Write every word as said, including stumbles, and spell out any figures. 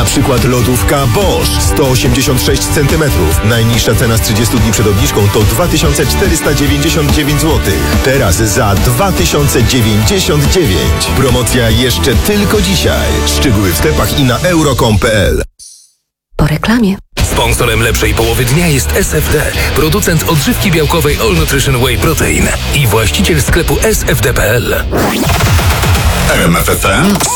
Na przykład lodówka Bosch sto osiemdziesiąt sześć centymetrów. Najniższa cena z trzydziestu dni przed obniżką to dwa tysiące czterysta dziewięćdziesiąt dziewięć złotych. Teraz za dwa tysiące dziewięćdziesiąt dziewięć. Promocja jeszcze tylko dzisiaj. Szczegóły w sklepach i na euro kropka com kropka p l. Po reklamie. Sponsorem lepszej połowy dnia jest S F D, producent odżywki białkowej All Nutrition Whey Protein i właściciel sklepu s f d kropka p l. R M F F M